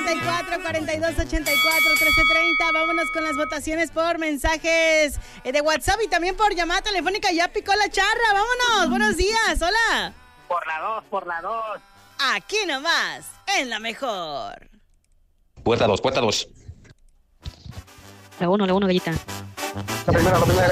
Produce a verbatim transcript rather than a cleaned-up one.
treinta y cuatro, cuarenta y dos, ochenta y cuatro, trece treinta. Vámonos con las votaciones por mensajes de WhatsApp y también por llamada telefónica. Ya picó la charra, vámonos. Buenos días, hola. Por la dos, por la dos. Aquí nomás, en la mejor. Puerta dos, puerta dos. La uno, la uno, gallita. La primera, la primera.